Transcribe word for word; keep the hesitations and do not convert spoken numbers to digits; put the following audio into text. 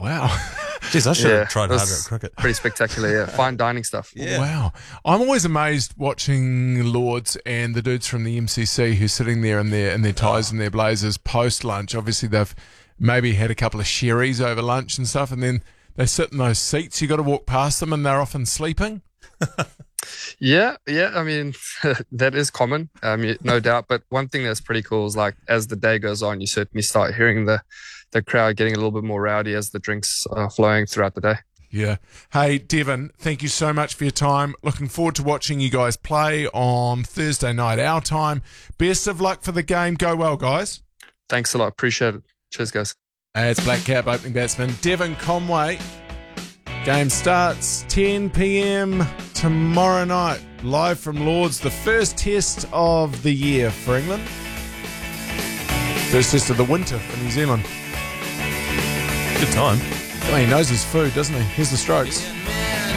Wow. Jeez, I should Yeah, have tried it was harder at cricket. Pretty spectacular, yeah. Fine dining stuff. Yeah. Wow. I'm always amazed watching Lords and the dudes from the M C C who's sitting there in their in their ties and their blazers post lunch. Obviously, they've maybe had a couple of sherries over lunch and stuff, and then they sit in those seats. You got to walk past them, and they're often sleeping. Yeah, yeah. I mean, that is common, um, y- no doubt. But one thing that's pretty cool is like as the day goes on, you certainly start hearing the the crowd getting a little bit more rowdy as the drinks are flowing throughout the day. Yeah. Hey, Devin, thank you so much for your time. Looking forward to watching you guys play on Thursday night, our time. Best of luck for the game. Go well, guys. Thanks a lot. Appreciate it. Cheers, guys. It's Black Cap opening batsman Devin Conway. Game starts ten p.m. tomorrow night, live from Lords, the first test of the year for England. First test of the winter for New Zealand. Good time. Oh, he knows his food, doesn't he? Here's the Strokes.